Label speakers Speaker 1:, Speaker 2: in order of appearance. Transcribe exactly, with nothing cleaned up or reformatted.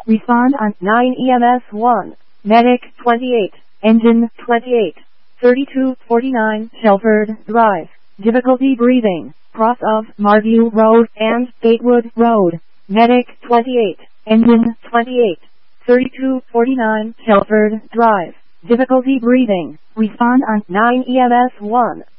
Speaker 1: Respond on nine E M S one. Medic twenty-eight. Engine twenty-eight. thirty-two forty-nine Shelford Drive. Difficulty breathing. Cross of Marview Road and Gatewood Road. Medic twenty-eight. Engine twenty-eight. thirty-two forty-nine Shelford Drive. Difficulty breathing. Respond on nine E M S one.